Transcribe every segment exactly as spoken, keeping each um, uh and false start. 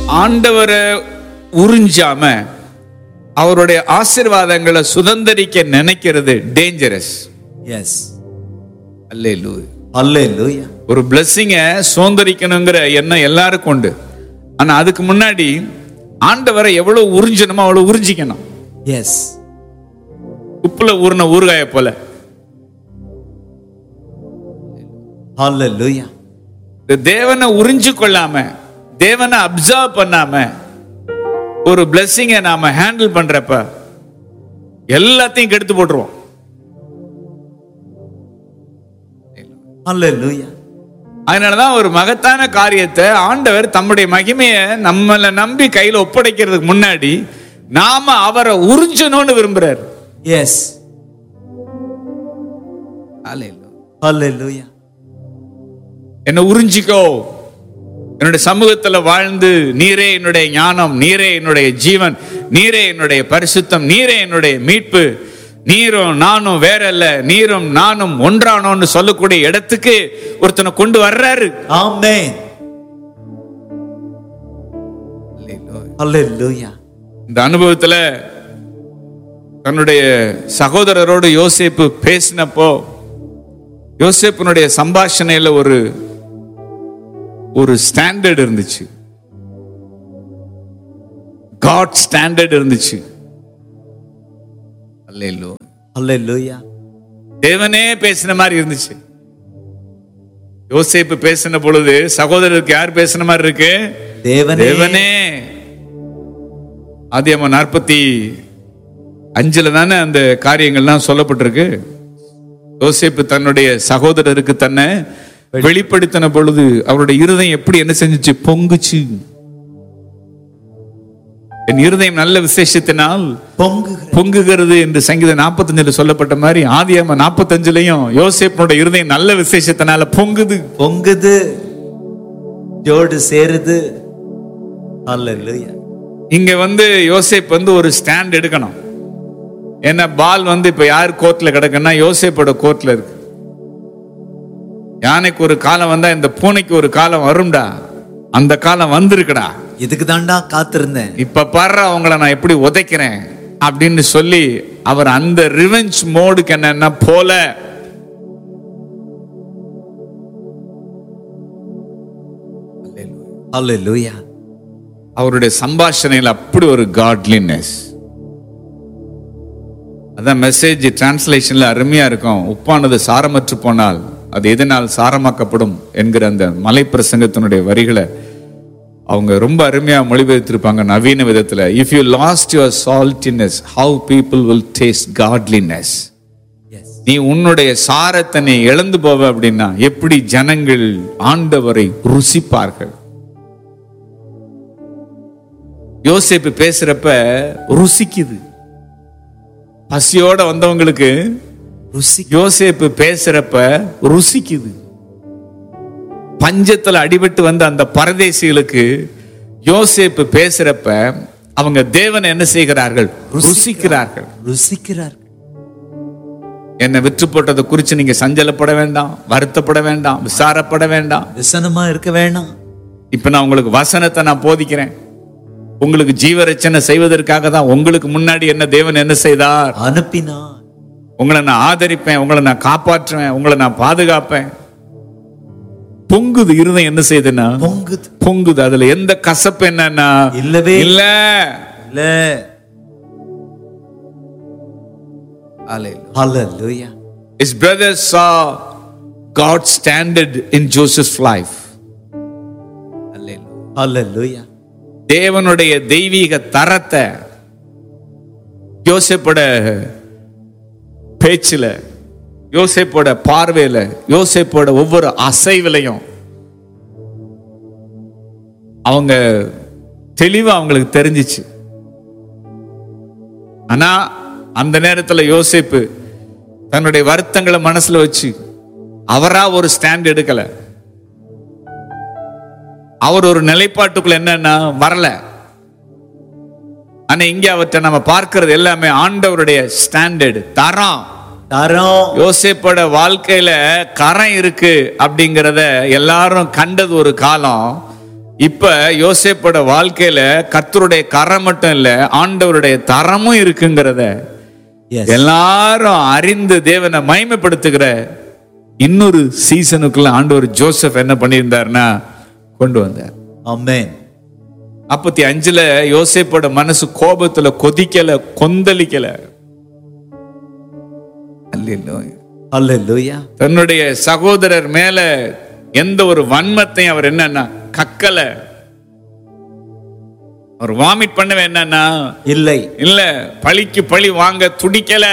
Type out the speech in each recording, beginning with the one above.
ஆண்டவரை உறிஞ்சாம அவருடைய ஆசீர்வாதங்களை சுதந்தரிக்க நினைக்கிறது டேஞ்சரஸ். எஸ், அல்லேலூயா, அல்லேலூயா. ஒரு பிளெஸிங்க சுதந்தரிக்கணுங்கிற எண்ணம் எல்லாருக்கும் உண்டு. ஆனா அதுக்கு முன்னாடி ஆண்டவரை எவ்வளவு உறிஞ்சணுமோ அவ்வளவு உறிஞ்சிக்கணும். எஸ், உப்புல ஊர்ன ஊறுகாய போல. அல்லேலூயா. தேவனை உறிஞ்சு கொள்ளாம, தேவனை அப்சர்வ் பண்ணாம ஒரு பிளெஸிங்கை நாம ஹேண்டில் பண்றப்ப எல்லாத்தையும் கெடுத்து போட்டுருவோம். அல்லேலூயா. அதனாலதான் ஒரு மகத்தான காரியத்தை ஆண்டவர் தம்முடைய மகிமையை நம்மள நம்பி கையில ஒப்படைக்கிறதுக்கு முன்னாடி நாம அவரை உறிஞ்சணும்னு விரும்புறாரு. எஸ், அல்லேலூயா. என்ன உறிஞ்சிக்கோ, என்னுடைய சமூகத்துல வாழ்ந்து நீரே என்னுடைய ஞானம், நீரே என்னுடைய ஜீவன், நீரே என்னுடைய பரிசுத்தம், நீரே என்னுடைய மீட்பு, நீரும் நானும் வேற அல்ல, நீரும் நானும் ஒன்றானோன்னு சொல்லக்கூடிய இடத்துக்கு ஒருத்தனை கொண்டு வர்றாரு. ஆமென், அல்லேலூயா. இந்த அனுபவத்துல தன்னுடைய சகோதரரோடு யோசேப்பு பேசினப்போ யோசேப்பினுடைய சம்பாஷணையில ஒரு ஒரு ஸ்டாண்டர்ட் இருந்துச்சு, காட் ஸ்டாண்டர்ட் இருந்துச்சு. அல்லேலூயா, அல்லேலூயா. தேவனே பேசின மாதிரி இருந்துச்சு. யோசேப்பு பேசின பொழுது சகோதரருக்கு யார் பேசின மாதிரி இருக்கு? தேவனே. தேவனே. ஆதியாகமம் நாற்பத்தி அஞ்சுல தானே அந்த காரியங்கள்லாம் சொல்லப்பட்டிருக்கு. யோசேப்பு தன்னுடைய சகோதரருக்கு தன்னை வெளிப்படுத்தின பொழுது அவருடைய இருதயம் எப்படி என்ன செஞ்சுச்சு? பொங்குச்சு. என் இருதயம் நல்ல விசேஷத்தினால் பொங்குகிறது என்று சங்கீதம் நாற்பத்தி அஞ்சுல சொல்லப்பட்ட மாதிரி ஆதியாகமம் நாற்பத்தி அஞ்சுலயும் யோசேப்பினுடைய இருதயம் நல்ல விசேஷத்தினால பொங்குது, பொங்குது, ஜோடு சேருது. அல்லேலூயா. இங்க வந்து யோசேப் வந்து ஒரு ஸ்டாண்ட் எடுக்கணும். ஏன்னா பால் வந்து இப்ப யார் கோர்ட்ல கிடக்குன்னா யோசேப்போட கோர்ட்ல இருக்கு. யானைக்கு ஒரு காலம் வந்தா இந்த பூனைக்கு ஒரு காலம் வரும்டா, அந்த காலம் வந்திருக்குடா, இதுக்கு தாண்டா காத்திருந்தேன், இப்ப பாரு அவங்கள நான் எப்படி உதைக்கிறேன் அப்படின்னு சொல்லி அவர் அந்த ரிவெஞ்ச் மோடுக்கு என்ன போல அல்லேலூயா. அவருடைய சம்பாஷணையில் அப்படி ஒரு காட்லினஸ். அதான் மெசேஜ் டிரான்ஸ்லேஷன்ல அருமையா இருக்கும். உப்பானது சாரமற்று போனால் அது எதனால் சாரமாக்கப்படும் என்கிற அந்த மலை பிரசங்கத்தினுடைய வரிகளை அவங்க ரொம்ப அருமையா மொழிபெயர்த்திருப்பாங்க நவீன விதத்துல. If you last your சால்டினஸ் how people will taste godliness. நீ உன்னுடைய சாரத்தை நீ இழந்து போவ அப்படின்னா எப்படி ஜனங்கள் ஆண்டவரை ருசிப்பார்கள். யோசேப்பு பேசுறப்ப ருசிக்குது. பசியோட வந்தவங்களுக்கு யோசேப்பு பேசுறப்ப ருசிக்குது. பஞ்சத்துல அடிபட்டு வந்த அந்த பரதேசிகளுக்கு யோசேப்பு பேசுறப்ப அவங்க தேவனை என்ன செய்கிறார்கள்? ருசிக்கிறார்கள், ருசிக்கிறார்கள். என்னை விற்று போட்டதை குறித்து நீங்க சஞ்சலப்பட வேண்டாம், வருத்தப்பட வேண்டாம், விசாரப்பட வேண்டாம், விசனமா இருக்க வேண்டாம். இப்ப நான் உங்களுக்கு வசனத்தை நான் போதிக்கிறேன். உங்களுக்கு ஜீவரட்சணை செய்வதற்காக தான் உங்களுக்கு முன்னாடி என்ன தேவன் என்ன செய்தார்? அனுப்பினார். உங்களை நான் ஆதரிப்பேன், உங்களை நான் காப்பாற்றுவேன், உங்களை நான் பாதுகாப்பேன். பொங்குது இருதயம் என்ன செய்யுதுன்னா பொங்குது, பொங்குது. அதுல எந்த கசப்பு என்னன்னா இல்லவே இல்ல. இல்ல. Hallelujah. His brothers saw God's standard in Joseph's life. Hallelujah. Hallelujah. தேவனுடைய தெய்வீக தரத்தை யோசேப்போட பேச்சில, யோசேப்போட பார்வையில, யோசேப்போட ஒவ்வொரு அசைவிலையும் அவங்க தெளிவா அவங்களுக்கு தெரிஞ்சிச்சு. ஆனா அந்த நேரத்துல யோசேப்பு தன்னுடைய வருத்தங்களை மனசுல வச்சு அவரா ஒரு ஸ்டாண்ட் எடுக்கல. அவர் ஒரு நிலைப்பாட்டுக்குள்ள என்னன்னா வரல. ஆனா இங்க அவற்றை நம்ம பார்க்கிறது எல்லாமே ஆண்டவருடைய ஸ்டாண்டர்ட், தரம். தரம் யோசேப்போட வாழ்க்கையில கரம் இருக்கு அப்படிங்கிறத எல்லாரும் கண்டது ஒரு காலம். இப்ப யோசேப்போட வாழ்க்கையில கர்த்தருடைய கரம் மட்டும் இல்ல, ஆண்டவருடைய தரமும் இருக்குங்கிறத எல்லாரும் அறிந்து தேவனை மகிமைப்படுத்துகிற இன்னொரு சீசனுக்குள்ள ஆண்டவர் ஜோசப் என்ன பண்ணியிருந்தார்னா கொண்டு வந்தார். ஆமென். நாற்பத்தி அஞ்சுல யோசேப்போட மனசு கோபத்துல கொதிக்கல, கொந்தளிக்கல. அல்லேலூயா. தன்னுடைய சகோதரர் மேல எந்த ஒரு வன்மத்தையும் அவர் என்னன்னா கக்கல. அவர் வாமிட் பண்ணவே என்னன்னா இல்லை இல்ல, பழிக்கு பழி வாங்க துடிக்கல.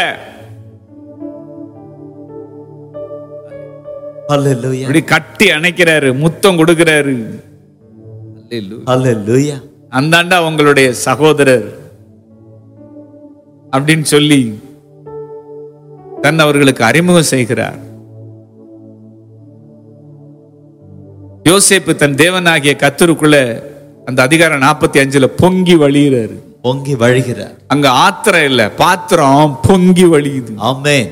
அல்லேலூயா. இப்படி கட்டி அணைக்கிறாரு, முத்தம் கொடுக்கிறாரு. அல்லேலூயா. அந்தாண்டா உங்களுடைய சகோதரர் அப்படின்னு சொல்லி தன் அவர்களுக்கு அறிமுகம் செய்கிறார். யோசேப்பு தன் தேவனாகிய கர்த்தருக்குள்ள அந்த அதிகாரம் நாற்பத்தி அஞ்சுல பொங்கி வழிகிறாரு. பொங்கி வழிகிறார். அங்க ஆத்திரம் இல்ல, பாத்திரம் பொங்கி வழியுது. ஆமென்.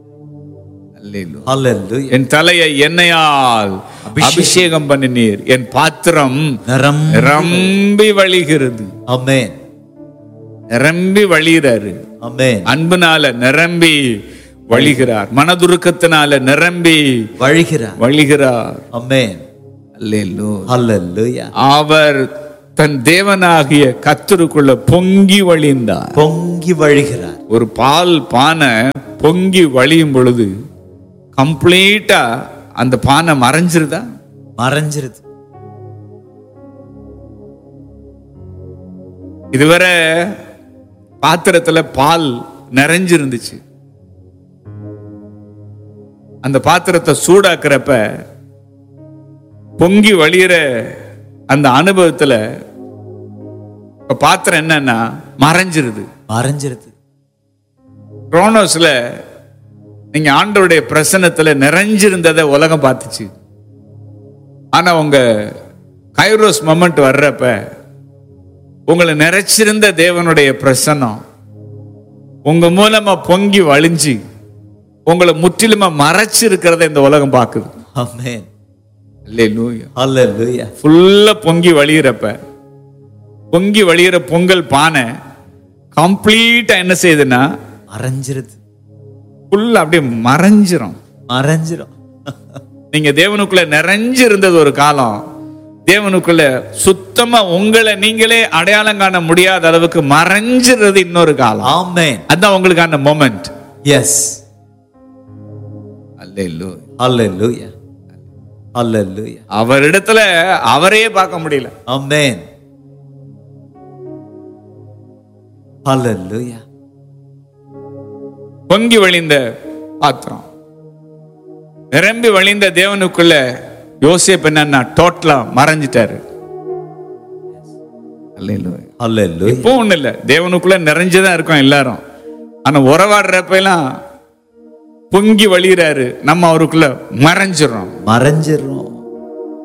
அல்லேலூயா. என் தலையை எண்ணெயால் அபிஷேகம் பண்ணினீர், என் பாத்திரம் நிரம்பி வழிகிறது. ஆமென். நிரம்பி வழிகிறாரு. ஆமென். அன்புனால நிரம்பி வழிகிறார், மனதுருக்கத்தினால நிரம்பி வழிகிறார் வழிகிறார். ஆமென். அல்லேலூயா. அவர் தன் தேவனாகிய கர்த்தருக்குள்ள பொங்கி வழிந்தார். பொங்கி வழிகிறார். ஒரு பால் பானை பொங்கி வழியும் பொழுது கம்ப்ளீட்டா அந்த பானை மறைஞ்சிருதா? மறைஞ்சிருது. இதுவரை பாத்திரத்துல பால் நிறைஞ்சிருந்துச்சு. அந்த பாத்திரத்தை சூடாக்குறப்ப பொங்கி வழியிற அந்த அனுபவத்துல பாத்திரம் என்னன்னா மறைஞ்சிருது. மறைஞ்சிருது. குரோனோஸ்ல நீங்க ஆண்டவருடைய பிரசன்னத்துல நிறைஞ்சிருந்ததை உலகம் பார்த்துச்சு. ஆனா உங்க கைரோஸ் மொமெண்ட் வர்றப்ப உங்களை நிறைச்சிருந்த தேவனுடைய பிரசன்னம் உங்க மூலமா பொங்கி வழிஞ்சு உங்களை முற்றிலுமா மறைச்சு இருக்கிறத இந்த உலகம் பார்க்குது. ஆமென். அல்லேலூயா. அல்லேலூயா. ஃபுல்லா பொங்கி வழியிறப்ப பொங்கி வழியிற பொங்கல் பானை கம்ப்ளீட்டா என்ன செய்யுதுன்னா மறைஞ்சிருது. ஃபுல்லா அப்படியே மறைஞ்சிரும். மறைஞ்சிரும். நீங்க தேவனுக்குள்ள நிறைஞ்சு இருந்தது ஒரு காலம், தேவனுக்குள்ள சுத்தமா உங்களை நீங்களே அடையாளம் காண முடியாத அளவுக்கு மறைஞ்சிருது இன்னொரு காலம். ஆமென். அதான் உங்களுக்கான மொமெண்ட். எஸ். அல்லேலூயா. அல்லேலூயா. அல்லேலூயா. அவரிடத்துல அவரையே பார்க்க முடியல. ஆமென். அல்லேலூயா. பொங்கி வழிந்த பாத்திரம் நிரம்பி வழிந்த தேவனுக்குள்ள யோசேப்பு என்னன்னா டோட்டலா மறைஞ்சிட்டாரு. அல்லேலூயா. அல்லேலூயா. இப்போ ஒண்ணு இல்ல, தேவனுக்குள்ள நிறைஞ்சுதான் இருக்கோம் எல்லாரும். ஆனா உறவாடுறப்ப எல்லாம் பொங்கி வழிகிறாரு, நம்ம அவருக்குள்ள மறைஞ்சிடறோம். மறைஞ்சிடறோம்.